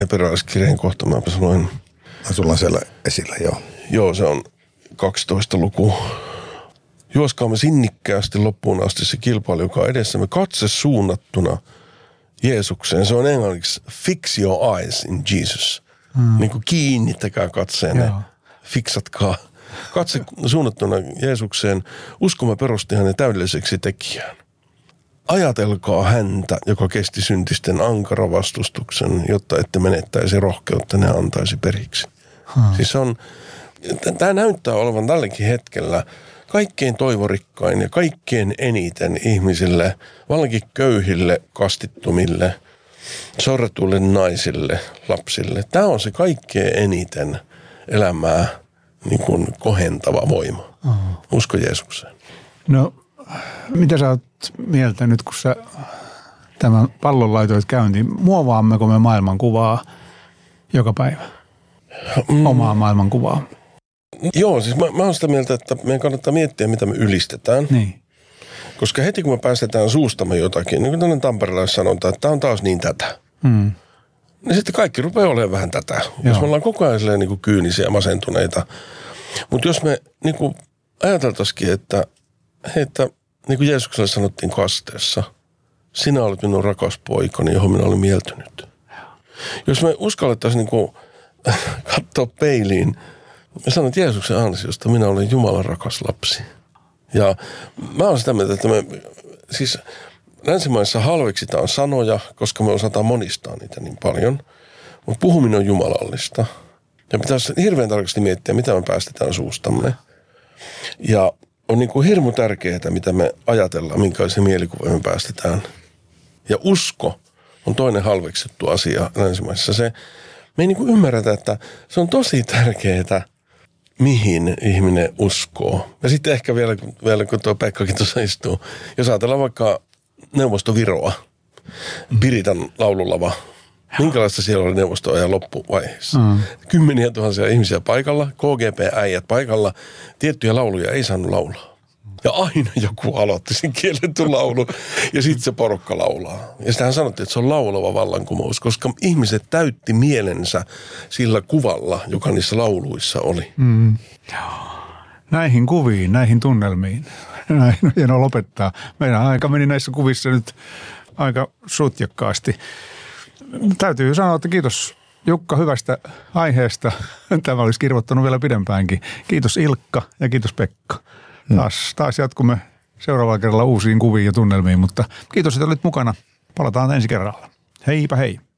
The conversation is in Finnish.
Hebrealaiskirjeen kohta mä sanoin. Sulla on siellä esillä, joo. Joo, se on 12 luku. Juoskaamme sinnikkäästi loppuun asti se kilpailu, joka on edessämme, katse suunnattuna Jeesukseen. Se on englanniksi fix your eyes in Jesus. Niin kuin kiinnittäkää katseenne, fiksatkaa. Katse suunnattuna Jeesukseen, uskomme perusti hänen täydelliseksi tekijään. Ajatelkaa häntä, joka kesti syntisten ankara vastustuksen, jotta ette menettäisi rohkeutta, ne antaisi periksi. Siis tämä näyttää olevan tälläkin hetkellä kaikkein toivorikkain ja kaikkein eniten ihmisille, vallankin köyhille, kastittomille, sorretuille naisille, lapsille. Tämä on se kaikkein eniten elämää niin kuin kohentava voima. Usko Jeesukseen. No, mitä sä oot mieltä nyt, kun sä tämän pallon laitoit käyntiin? Muovaammeko me maailmankuvaa joka päivä? Omaa maailmankuvaa? Joo, siis mä oon sitä mieltä, että meidän kannattaa miettiä, mitä me ylistetään. Niin. Koska heti kun me päästetään suustamme jotakin, niin kuin tämmöinen tamperelais sanotaan, että tämä on taas niin tätä. Niin sitten kaikki rupeaa olemaan vähän tätä. Joo. Jos me ollaan koko ajan niin kuin kyynisiä ja masentuneita. Mutta jos me niin kuin ajateltaisikin, että niin kuin Jeesukselle sanottiin kasteessa, sinä olet minun rakas poikani, johon minä olen mieltynyt. Jos me uskallettaisiin niin kuin katsoa peiliin ja sanoa, että Jeesuksen ansiosta minä olen Jumalan rakas lapsi. Ja mä oon sitä mieltä, että me siis länsimaissa halveksitaan sanoja, koska me osataan monistaa niitä niin paljon. Mutta puhuminen on jumalallista. Ja pitäisi hirveän tarkasti miettiä, mitä me päästetään suustamme. Ja on niin kuin hirmu tärkeää, mitä me ajatellaan, minkälaisia mielikuvia me päästetään. Ja usko on toinen halveksittu asia länsimaissa. Me ei niin kuin ymmärretä, että se on tosi tärkeää, mihin ihminen uskoo. Ja sitten ehkä vielä kun tuo Pekkakin tuossa istuu, jos ajatellaan vaikka Neuvostoviroa, Piritan laululava, minkälaista siellä oli neuvostoajan loppuvaiheessa? Kymmeniä tuhansia ihmisiä paikalla, KGP-äijät paikalla, tiettyjä lauluja ei saanut laulaa. Ja aina joku aloitti sen kielletty laulu ja sitten se porukka laulaa. Ja sitähän sanottiin, että se on laulava vallankumous, koska ihmiset täytti mielensä sillä kuvalla, joka niissä lauluissa oli. Näihin kuviin, näihin tunnelmiin. Näin on hienoa lopettaa. Meidän aika meni näissä kuvissa nyt aika sutjakkaasti. Täytyy sanoa, että kiitos Jukka hyvästä aiheesta. Tämä olisi kirvoittanut vielä pidempäänkin. Kiitos Ilkka ja kiitos Pekka. Taas jatkumme seuraavalla kerralla uusiin kuviin ja tunnelmiin, mutta kiitos, että olit mukana. Palataan ensi kerralla. Heipä hei.